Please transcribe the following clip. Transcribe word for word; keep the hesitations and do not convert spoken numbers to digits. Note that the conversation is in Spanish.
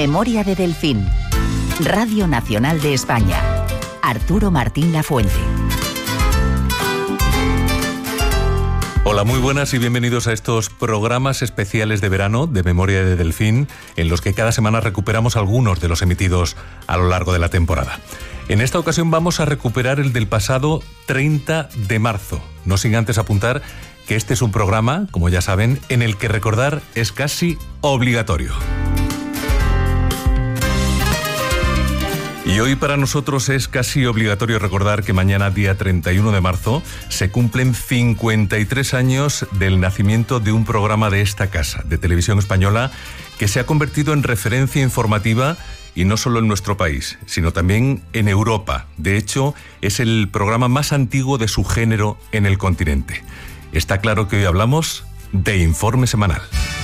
Memoria de Delfín. Radio Nacional de España. Arturo Martín Lafuente. Hola, muy buenas y bienvenidos a estos programas especiales de verano de Memoria de Delfín, en los que cada semana recuperamos algunos de los emitidos a lo largo de la temporada. En esta ocasión vamos a recuperar el del pasado treinta de marzo, no sin antes apuntar que este es un programa, como ya saben, en el que recordar es casi obligatorio. Y hoy para nosotros es casi obligatorio recordar que mañana, día treinta y uno de marzo, se cumplen cincuenta y tres años del nacimiento de un programa de esta casa, de Televisión Española, que se ha convertido en referencia informativa y no solo en nuestro país, sino también en Europa. De hecho, es el programa más antiguo de su género en el continente. Está claro que hoy hablamos de Informe Semanal.